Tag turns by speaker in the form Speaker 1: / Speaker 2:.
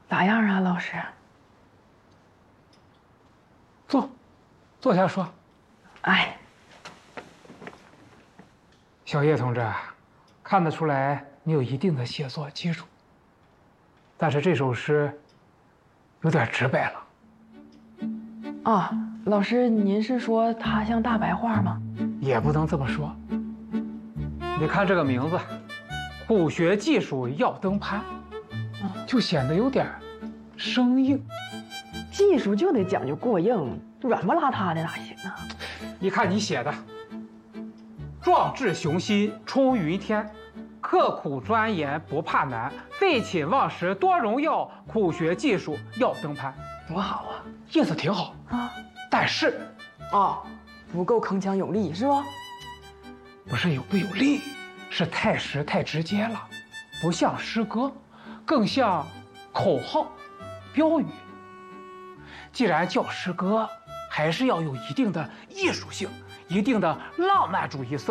Speaker 1: 咋样啊，老师？
Speaker 2: 坐下说。
Speaker 1: 哎，
Speaker 2: 小叶同志，看得出来你有一定的写作基础，但是这首诗有点直白了。
Speaker 1: 啊，老师，您是说它像大白话吗？
Speaker 2: 也不能这么说。你看这个名字，苦学技术要登攀，就显得有点生硬。
Speaker 1: 技术就得讲究过硬，软不拉塌的哪行啊？
Speaker 2: 你看你写的，壮志雄心冲云天，刻苦钻研不怕难，废寝忘食多荣耀，苦学技术要登攀，
Speaker 1: 多好啊！
Speaker 2: 意思挺好
Speaker 1: 啊，
Speaker 2: 但是
Speaker 1: 不够铿锵有力是吧？
Speaker 2: 不是有不有力，是太实太直接了，不像诗歌，更像口号、标语。既然叫诗歌，还是要有一定的艺术性，一定的浪漫主义色彩。